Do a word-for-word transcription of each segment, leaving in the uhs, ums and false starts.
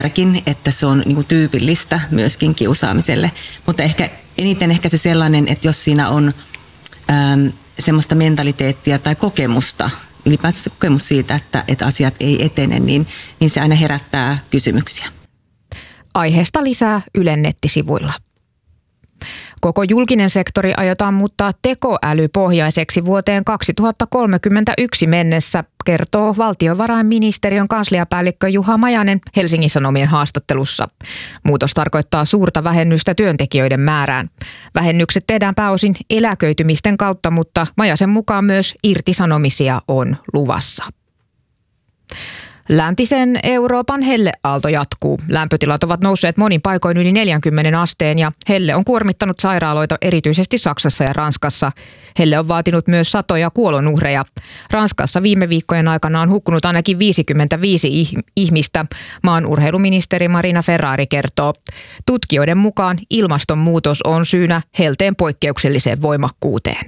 että se on niin kuin tyypillistä myöskin kiusaamiselle. Mutta ehkä eniten ehkä se sellainen, että jos siinä on ähm, semmoista mentaliteettia tai kokemusta, ylipäänsä se kokemus siitä, että, että asiat ei etene, niin, niin se aina herättää kysymyksiä. Aiheesta lisää Ylen nettisivuilla. Koko julkinen sektori aiotaan muuttaa tekoälypohjaiseksi vuoteen kaksituhattakolmekymmentäyksi mennessä, kertoo valtiovarainministeriön kansliapäällikkö Juha Majanen Helsingin Sanomien haastattelussa. Muutos tarkoittaa suurta vähennystä työntekijöiden määrään. Vähennykset tehdään pääosin eläköitymisten kautta, mutta Majasen mukaan myös irtisanomisia on luvassa. Läntisen Euroopan helleaalto jatkuu. Lämpötilat ovat nousseet monin paikoin yli neljäkymmentä asteen ja helle on kuormittanut sairaaloita erityisesti Saksassa ja Ranskassa. Helle on vaatinut myös satoja kuolonuhreja. Ranskassa viime viikkojen aikana on hukkunut ainakin viisikymmentäviisi ihmistä, maan urheiluministeri Marina Ferrari kertoo. Tutkijoiden mukaan ilmastonmuutos on syynä helteen poikkeukselliseen voimakkuuteen.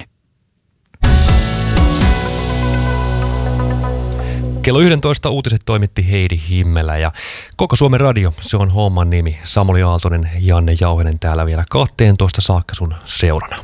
Kello yksitoista uutiset toimitti Heidi Himmelä ja Koko Suomen Radio, se on homman nimi. Samuli Aaltonen, Janne Jauhenen täällä vielä kahteentoista saakka sun seurana.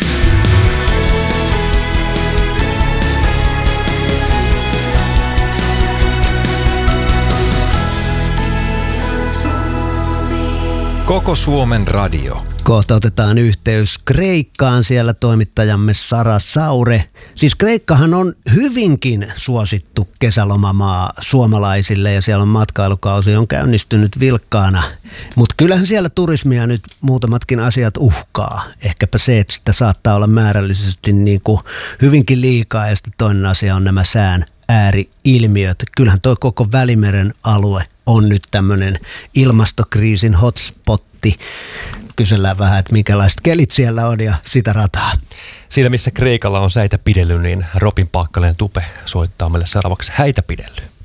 Koko Suomen Radio. Kohta otetaan yhteys Kreikkaan, siellä toimittajamme Sara Saure. Siis Kreikkahan on hyvinkin suosittu kesälomamaa suomalaisille ja siellä on matkailukausi on käynnistynyt vilkkaana. Mutta kyllähän siellä turismia nyt muutamatkin asiat uhkaa. Ehkäpä se, että sitä saattaa olla määrällisesti niin kuin hyvinkin liikaa ja sitten toinen asia on nämä sään ääri-ilmiöt. Kyllähän toi koko Välimeren alue on nyt tämmöinen ilmastokriisin hotspotti. Kysellään vähän, että minkälaiset kelit siellä on ja sitä rataa. Siinä missä Kreikalla on säitä pidellyt, niin Robin Paakkaleen Tupe soittaa meille seuraavaksi häitä pidellyt.